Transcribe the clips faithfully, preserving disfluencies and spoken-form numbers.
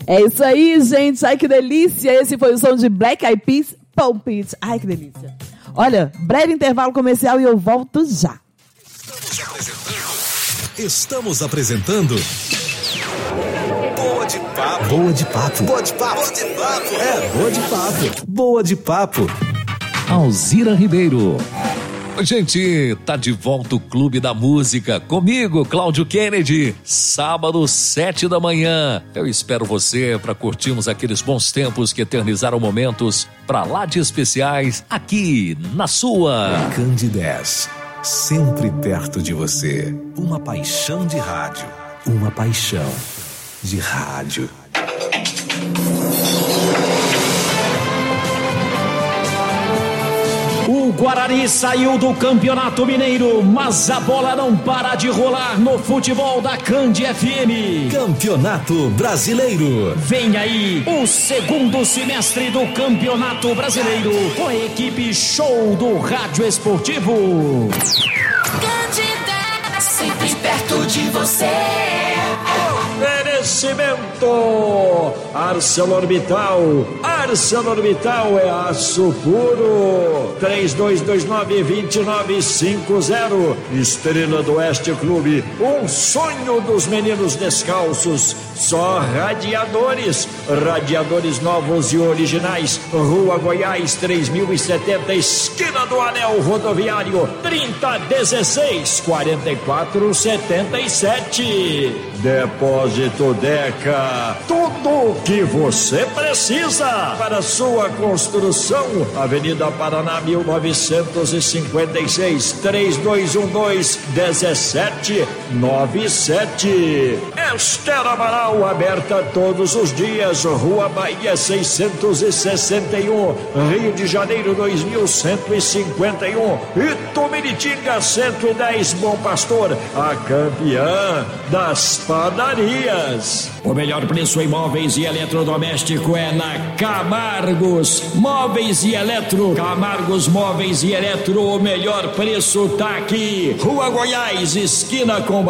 É isso aí, gente. Ai, que delícia. Esse foi o som de Black Eyed Peas, Pump It. Ai, que delícia. Olha, breve intervalo comercial e eu volto já. Estamos apresentando... Boa de Papo. Boa de Papo. Boa de Papo. Boa de Papo. É, Boa de Papo. Boa de Papo. Alzira Ribeiro. Gente, tá de volta o Clube da Música. Comigo, Cláudio Kennedy. Sábado, sete da manhã. Eu espero você para curtirmos aqueles bons tempos que eternizaram momentos pra lá de especiais aqui na sua Candidez, sempre perto de você. Uma paixão de rádio. Uma paixão de rádio. O Guarani saiu do Campeonato Mineiro, mas a bola não para de rolar no futebol da Cand F M. Campeonato Brasileiro. Vem aí o segundo semestre do Campeonato Brasileiro com a equipe show do Rádio Esportivo. Candidez, sempre perto de você. Oferecimento ArcelorMittal. ArcelorMittal é aço puro. Três dois dois nove, dois nove cinco zero. Estrela do Oeste Clube, um sonho dos meninos descalços. Só radiadores, radiadores novos e originais. Rua Goiás três mil e setenta, esquina do Anel Rodoviário, trinta dezesseis, quarenta e quatro setenta e sete. Depósito Deca, tudo o que você precisa para sua construção. Avenida Paraná mil novecentos e cinquenta e seis, três dois um dois, um sete nove sete. Esther Amaral, aberta todos os dias. Rua Bahia seiscentos e sessenta e um, Rio de Janeiro dois mil cento e cinquenta e um. Itumiritinga cento e dez, Bom Pastor, a campeã das padarias. O melhor preço em móveis e eletrodoméstico é na Camargos Móveis e Eletro. Camargos Móveis e Eletro, o melhor preço tá aqui. Rua Goiás, esquina com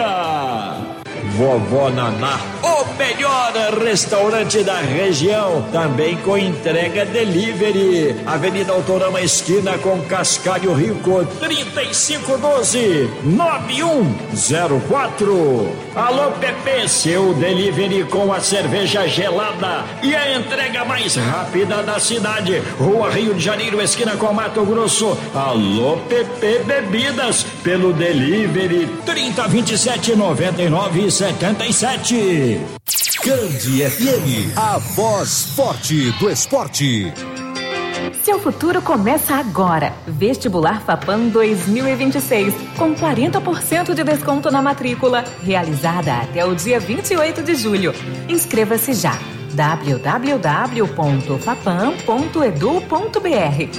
Bahia. Vovó Naná, o melhor restaurante da região, também com entrega delivery. Avenida Autorama, esquina com Cascalho Rico, trinta e cinco doze, nove um zero quatro. Alô Pepe, seu delivery com a cerveja gelada e a entrega mais rápida da cidade. Rua Rio de Janeiro, esquina com Mato Grosso. Alô Pepe Bebidas, pelo delivery trinta, vinte e sete, noventa e nove, setenta e sete. Cand F M, a voz forte do esporte. Seu futuro começa agora. Vestibular Fapam dois mil e vinte e seis, com quarenta por cento de desconto na matrícula, realizada até o dia vinte e oito de julho. Inscreva-se já. w w w ponto fapam ponto edu ponto b r.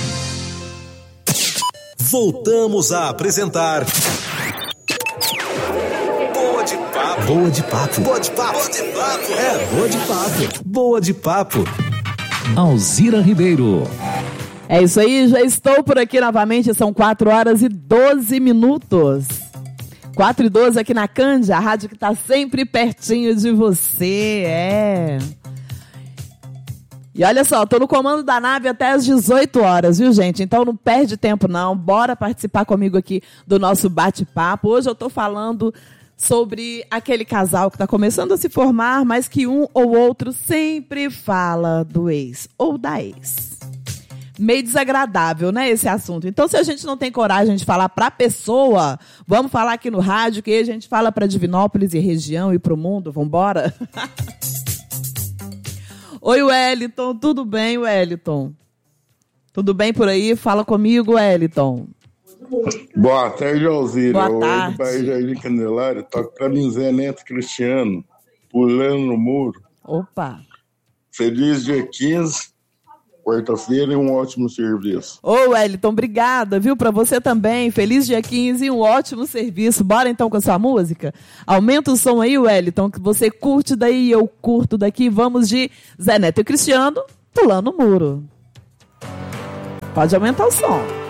Voltamos a apresentar Boa de Papo. Boa de Papo. Boa de Papo. Boa de Papo. É, Boa de Papo. Boa de Papo. Alzira Ribeiro. É isso aí, já estou por aqui novamente, são quatro horas e doze minutos. quatro e doze aqui na Cand, a rádio que está sempre pertinho de você, é... E olha só, tô no comando da nave até às dezoito horas, viu, gente? Então não perde tempo não, bora participar comigo aqui do nosso bate-papo. Hoje eu tô falando sobre aquele casal que está começando a se formar, mas que um ou outro sempre fala do ex ou da ex. Meio desagradável, né, esse assunto. Então, se a gente não tem coragem de falar para a pessoa, vamos falar aqui no rádio, que a gente fala para Divinópolis e região e para o mundo. Vamos embora? Oi, Wellington. Tudo bem, Wellington? Tudo bem por aí? Fala comigo, Wellington. Boa tarde, Alzira. Boa tarde. O Bairro Jardim Candelário, tocando Zé Neto Cristiano, pulando no muro. Opa. Feliz dia quinze, quarta-feira, e um ótimo serviço. Ô, Wellington, obrigada, viu? Pra você também. Feliz dia quinze e um ótimo serviço. Bora então com a sua música? Aumenta o som aí, Wellington, que você curte daí, eu curto daqui. Vamos de Zé Neto e Cristiano, pulando o muro. Pode aumentar o som.